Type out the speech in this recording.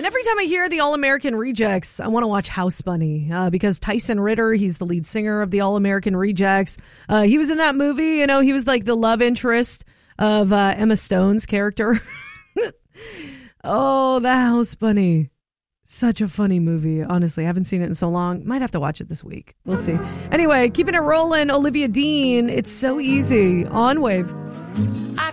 every time I hear the All-American Rejects, I want to watch House Bunny because Tyson Ritter, he's the lead singer of the All-American Rejects. He was in that movie. You know, he was like the love interest of Emma Stone's character. Oh, the House Bunny. Such a funny movie. Honestly, I haven't seen it in so long. Might have to watch it this week. We'll see. Anyway, keeping it rolling. Olivia Dean. It's so easy on Wave.